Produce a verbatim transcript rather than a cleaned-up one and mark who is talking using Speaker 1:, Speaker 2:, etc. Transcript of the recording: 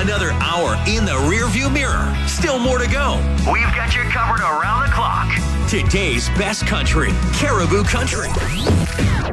Speaker 1: Another hour in the rearview mirror. Still more to go. We've got you covered around the clock. Today's best country, Caribou Country.